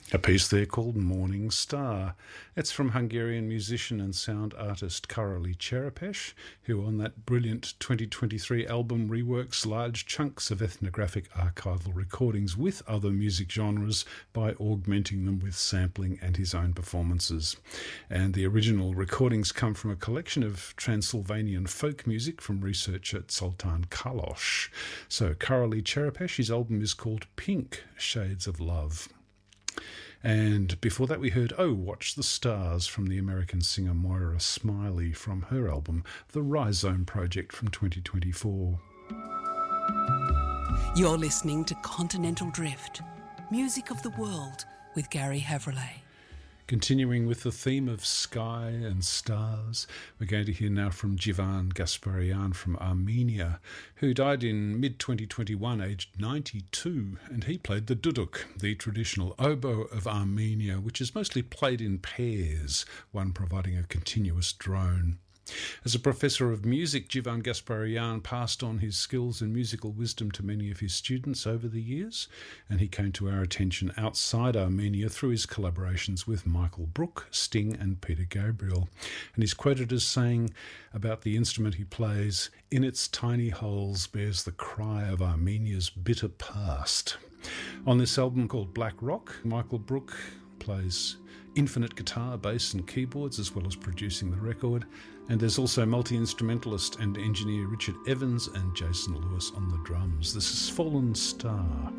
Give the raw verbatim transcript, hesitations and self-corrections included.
A piece there called Morning Star. It's from Hungarian musician and sound artist Karoli Cserepes, who on that brilliant twenty twenty-three album reworks large chunks of ethnographic archival recordings with other music genres by augmenting them with sampling and his own performances. And the original recordings come from a collection of Transylvanian folk music from researcher Zoltán Kalos. So Karoli Cserepes, his album is called Pink Shades of Love. And before that we heard Oh, Watch the Stars from the American singer Moira Smiley from her album The Rhizome Project from twenty twenty-four. You're listening to Continental Drift, music of the world with Gary Havrillay. Continuing with the theme of sky and stars, we're going to hear now from Jivan Gasparian from Armenia, who died in mid twenty twenty-one, aged ninety-two, and he played the duduk, the traditional oboe of Armenia, which is mostly played in pairs, one providing a continuous drone. As a professor of music, Jivan Gasparian passed on his skills and musical wisdom to many of his students over the years, and he came to our attention outside Armenia through his collaborations with Michael Brook, Sting and Peter Gabriel. And he's quoted as saying about the instrument he plays, "In its tiny holes bears the cry of Armenia's bitter past." On this album called Black Rock, Michael Brook plays infinite guitar, bass and keyboards, as well as producing the record. And there's also multi-instrumentalist and engineer Richard Evans and Jason Lewis on the drums. This is Fallen Star.